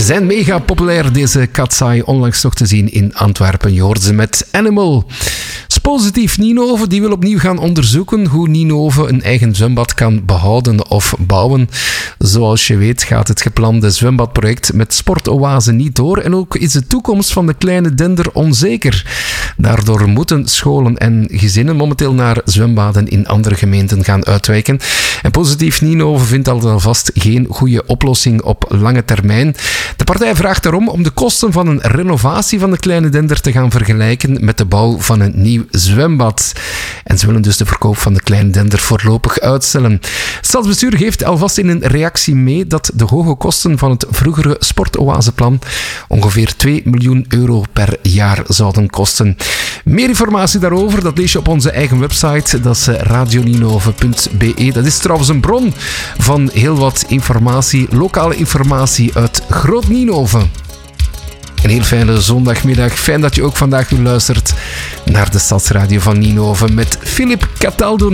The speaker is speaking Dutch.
zijn mega populair, deze Katsai, onlangs nog te zien in Antwerpen. Je hoort ze met Animal. Positief Ninove, die wil opnieuw gaan onderzoeken hoe Ninove een eigen zwembad kan behouden of bouwen. Zoals je weet gaat het geplande zwembadproject met Sportoase niet door en ook is de toekomst van de kleine Dender onzeker. Daardoor moeten scholen en gezinnen momenteel naar zwembaden in andere gemeenten gaan uitwijken. En Positief Ninove vindt alvast geen goede oplossing op lange termijn. De partij vraagt daarom om de kosten van een renovatie van de kleine Dender te gaan vergelijken met de bouw van een nieuw zwembad. En ze willen dus de verkoop van de kleine Dender voorlopig uitstellen. Het stadsbestuur geeft alvast in een reactie mee dat de hoge kosten van het vroegere Sportoaseplan ongeveer 2 miljoen euro per jaar zouden kosten. Meer informatie daarover, dat lees je op onze eigen website. Dat is radioninove.be. Dat is trouwens een bron van heel wat informatie, lokale informatie uit Groot-Ninove. Een heel fijne zondagmiddag. Fijn dat je ook vandaag weer luistert naar de Stadsradio van Ninove met Philip Cataldo.